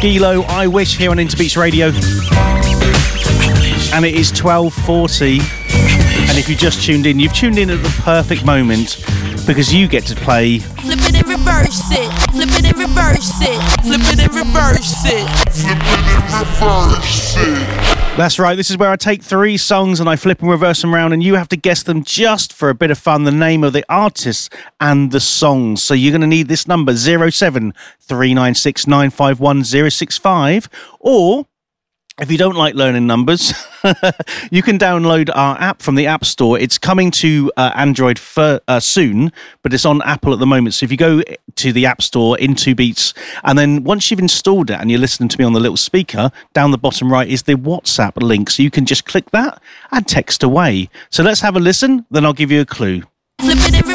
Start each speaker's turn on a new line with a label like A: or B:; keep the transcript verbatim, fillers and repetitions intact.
A: Skilo, I Wish, here on Interbeats Radio. And it is twelve forty. And if you just tuned in, you've tuned in at the perfect moment because you get to play...
B: Flip it and reverse it. Flip it and reverse it. Flip it and reverse it. Flip it and reverse it.
A: That's right, this is where I take three songs and I flip and reverse them around and you have to guess them just for a bit of fun, the name of the artist and the songs. So you're going to need this number, zero seven three nine six nine five one zero six five, or... if you don't like learning numbers, you can download our app from the App Store. It's coming to uh, Android for, uh, soon, but it's on Apple at the moment. So if you go to the App Store, Into Beats, and then once you've installed it and you're listening to me on the little speaker, down the bottom right is the WhatsApp link. So you can just click that and text away. So let's have a listen, then I'll give you a clue.
B: Flip it and